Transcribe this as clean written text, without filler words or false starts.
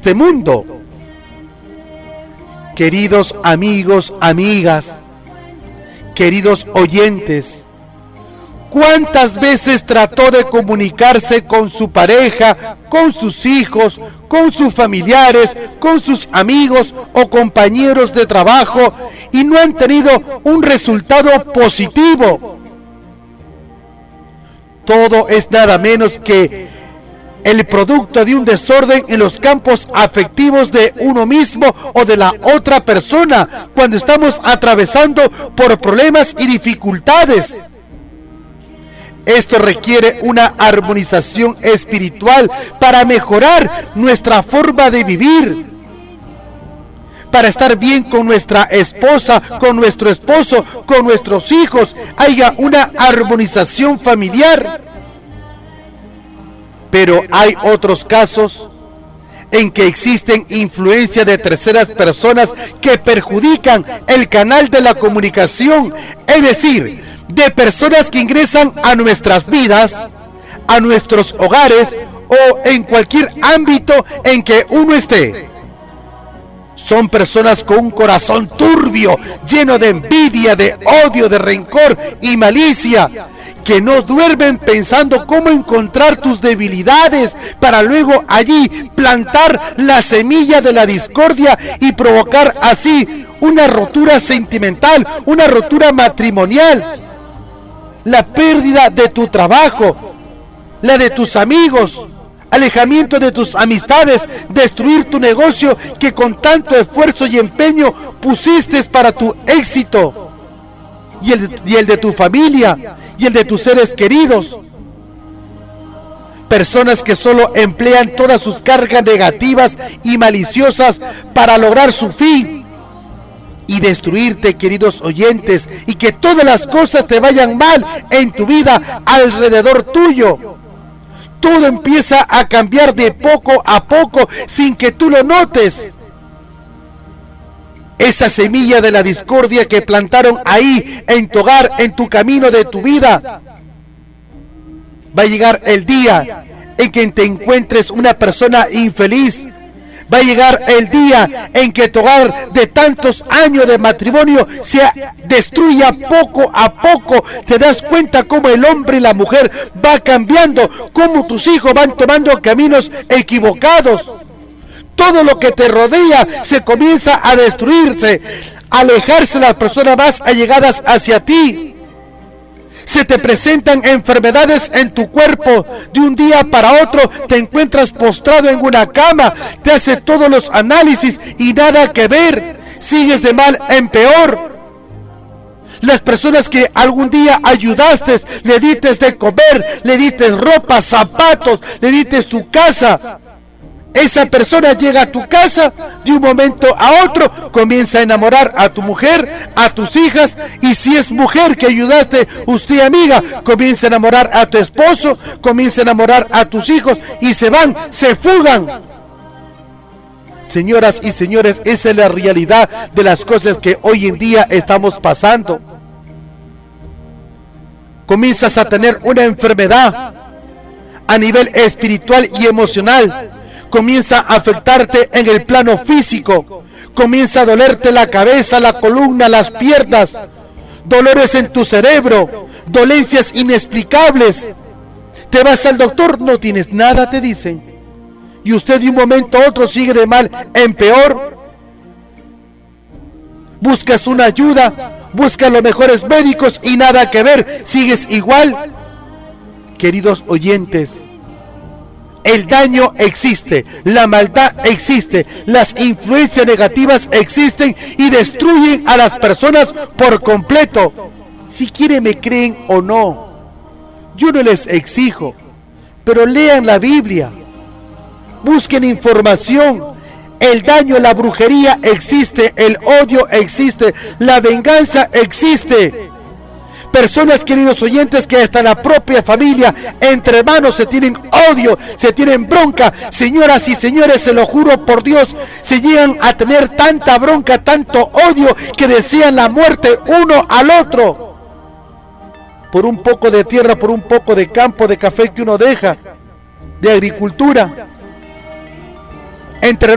este mundo. Queridos amigos, amigas, queridos oyentes, ¿cuántas veces trató de comunicarse con su pareja, con sus hijos, con sus familiares, con sus amigos o compañeros de trabajo y no han tenido un resultado positivo? Todo es nada menos que el producto de un desorden en los campos afectivos de uno mismo o de la otra persona cuando estamos atravesando por problemas y dificultades. Esto requiere una armonización espiritual para mejorar nuestra forma de vivir, para estar bien con nuestra esposa, con nuestro esposo, con nuestros hijos, haya una armonización familiar. Pero hay otros casos en que existen influencia de terceras personas que perjudican el canal de la comunicación, es decir, de personas que ingresan a nuestras vidas, a nuestros hogares o en cualquier ámbito en que uno esté. Son personas con un corazón turbio, lleno de envidia, de odio, de rencor y malicia, que no duermen pensando cómo encontrar tus debilidades para luego allí plantar la semilla de la discordia y provocar así una rotura sentimental, una rotura matrimonial, la pérdida de tu trabajo, la de tus amigos, alejamiento de tus amistades, destruir tu negocio que con tanto esfuerzo y empeño pusiste para tu éxito, y el de tu familia, y el de tus seres queridos. Personas que solo emplean todas sus cargas negativas y maliciosas para lograr su fin y destruirte, queridos oyentes, y que todas las cosas te vayan mal en tu vida alrededor tuyo. Todo empieza a cambiar de poco a poco sin que tú lo notes. Esa semilla de la discordia que plantaron ahí en tu hogar, en tu camino de tu vida, va a llegar el día en que te encuentres una persona infeliz. Va a llegar el día en que tu hogar de tantos años de matrimonio se destruya poco a poco. Te das cuenta cómo el hombre y la mujer va cambiando, cómo tus hijos van tomando caminos equivocados. Todo lo que te rodea se comienza a destruirse, a alejarse las personas más allegadas hacia ti. Se te presentan enfermedades en tu cuerpo. De un día para otro te encuentras postrado en una cama. Te hace todos los análisis y nada que ver. Sigues de mal en peor. Las personas que algún día ayudaste, le diste de comer, le diste ropa, zapatos, le diste tu casa. Esa persona llega a tu casa, de un momento a otro comienza a enamorar a tu mujer, a tus hijas, y si es mujer que ayudaste, usted amiga, comienza a enamorar a tu esposo, comienza a enamorar a tus hijos, y se van, se fugan. Señoras y señores, esa es la realidad de las cosas que hoy en día estamos pasando. Comienzas a tener una enfermedad a nivel espiritual y emocional. Comienza a afectarte en el plano físico, comienza a dolerte la cabeza, la columna, las piernas, dolores en tu cerebro, dolencias inexplicables. Te vas al doctor, no tienes nada, te dicen, y usted de un momento a otro sigue de mal en peor. Buscas una ayuda, buscas los mejores médicos y nada que ver, sigues igual. Queridos oyentes, el daño existe, la maldad existe, las influencias negativas existen y destruyen a las personas por completo. Si quieren me creen o no, yo no les exijo, pero lean la Biblia, busquen información. El daño, la brujería existe, el odio existe, la venganza existe. Personas, queridos oyentes, que hasta la propia familia, entre hermanos, se tienen odio, se tienen bronca. Señoras y señores, se lo juro por Dios, se llegan a tener tanta bronca, tanto odio, que desean la muerte uno al otro. Por un poco de tierra, por un poco de campo, de café que uno deja, de agricultura. Entre